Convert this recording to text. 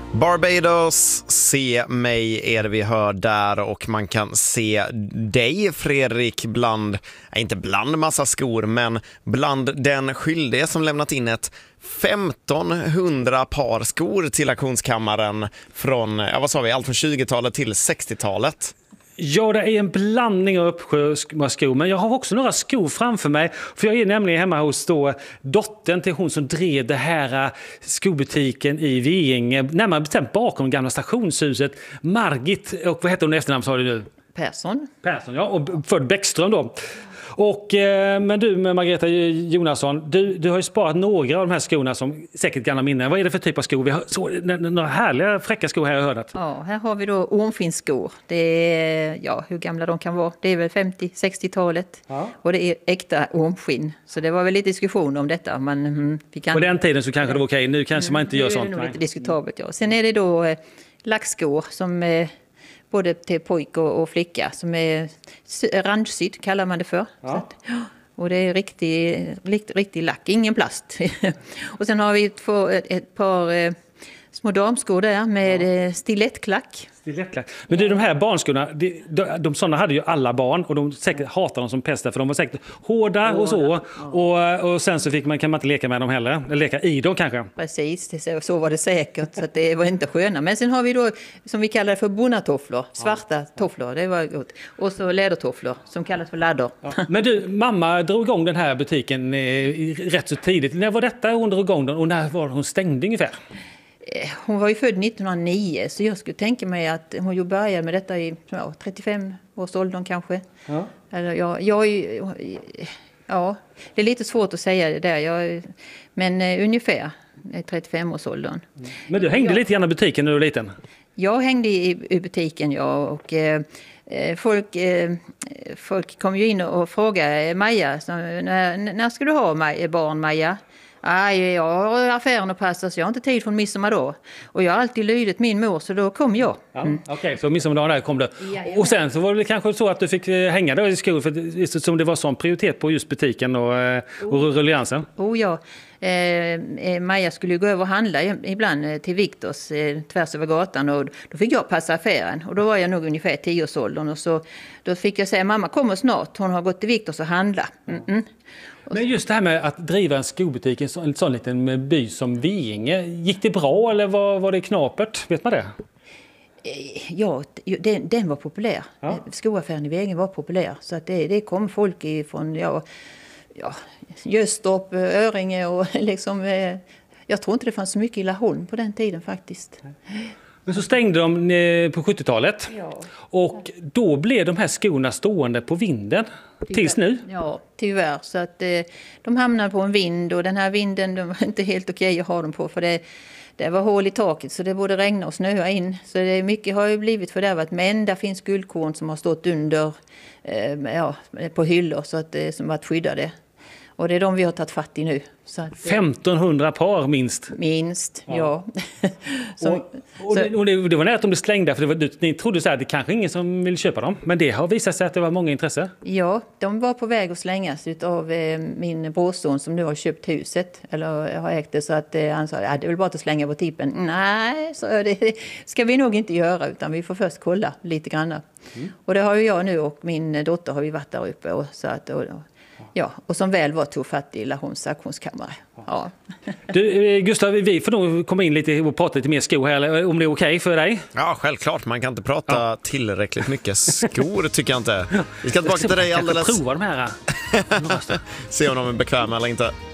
Barbados, se mig är det vi hör där, och man kan se dig, Fredrik, inte bland massa skor, men bland den skyldige som lämnat in ett 1500 par skor till auktionskammaren från, allt från 20-talet till 60-talet. Ja, det är en blandning av uppsjö men jag har också några skor framför mig. För jag är nämligen hemma hos dottern till hon som drev det här skobutiken i Veinge. Närmare bestämt bakom gamla stationshuset. Margit, och vad heter hon i efternamn, sa du nu? Persson, ja, och född Bäckström då. Och, men du med Margareta Jonasson, du har ju sparat några av de här skorna som säkert gamla minnen. Vad är det för typ av skor? Vi har några härliga fräcka skor här jag hörde. Ja, här har vi då ormskinsskor. Det är, hur gamla de kan vara. Det är väl 50-60-talet. Ja. Och det är äkta ormskinn. Så det var väl lite diskussion om detta. På den tiden så kanske det var okej. Nu kanske man inte gör sånt. Det är nog lite diskutabelt, ja. Sen är det då lackskor som både till pojk och flicka, som är randsydd kallar man det för. Ja. Så att, och det är riktig lack, ingen plast. Och sen har vi ett par små damskor där med stilettklack. Men de här barnskorna, de sådana hade ju alla barn, och de säkert hatar dem som pester, för de var säkert hårda och så. Och sen så kan man inte leka med dem heller, eller leka i dem kanske. Precis, så var det säkert, så att det var inte sköna. Men sen har vi då, som vi kallar för bonnatofflor, svarta tofflor, det var gott. Och så lädertofflor, som kallas för laddor. Ja. Men du, mamma drog igång den här butiken rätt så tidigt. När var detta hon drog igång den, och när var hon stängde ungefär? Hon var ju född 1909, så jag skulle tänka mig att hon ju började med detta i 35 års åldern kanske. Ja. Eller det är lite svårt att säga det där, men ungefär 35 års åldern. Men du hängde lite grann i butiken när du var liten? Jag hängde i butiken, och folk kom ju in och frågade Maja, när ska du ha barn, Maja? Jag har affären att passa, så jag har inte tid för en midsommar då. Och jag har alltid lydit min mor, så då kom jag. Okej, så midsommardagen där kom du. Och sen så var det kanske så att du fick hänga där i skolan, för som det var sån prioritet på just butiken och rulliansen. Maja skulle ju gå över och handla ibland till Viktors tvärs över gatan, och då fick jag passa affären, och då var jag nog ungefär 10-årsåldern, och så då fick jag säga, mamma kommer snart, hon har gått till Viktors och handla. Men just det här med att driva en skobutik i en sån liten by som Veinge, gick det bra eller var det knapert? Vet man det? Ja, den var populär. Ja. Skoaffären i Veinge var populär, så att det kom folk ifrån Göstorp, Öringe och liksom, jag tror inte det fanns så mycket i Laholm på den tiden faktiskt. Men så stängde de på 70-talet, och då blev de här skorna stående på vinden tills nu. Ja, tyvärr. Så att de hamnade på en vind, och den här vinden, de var inte helt okej att ha dem på, för det var hål i taket, så det borde regna och snöa in. Så det mycket har ju blivit fördärvat, men där finns guldkorn som har stått under på hyllor, så att som varit skyddade. Och det är de vi har tagit fatt i nu. Så att, 1500 par minst? Minst, ja. Och det var nära att de blev slängda, för ni trodde så här, det kanske ingen som vill köpa dem. Men det har visat sig att det var många intresse. Ja, de var på väg att slängas av min brorson som nu har köpt huset. Eller har ägt det, så att han sa, det är väl bara att slänga på tippen. Nej, så det ska vi nog inte göra, utan vi får först kolla lite grann. Och det har ju jag nu, och min dotter har vi varit där uppe. Och som väl var tog fatt i Laholms auktionskammare. Ja. Du, Gustav, vi får nog komma in lite och prata lite mer skor här, om det är okej för dig? Ja, självklart. Man kan inte prata tillräckligt mycket skor, tycker jag inte. Vi ska tillbaka till dig alldeles. Prova de här. Se om de är bekväma eller inte.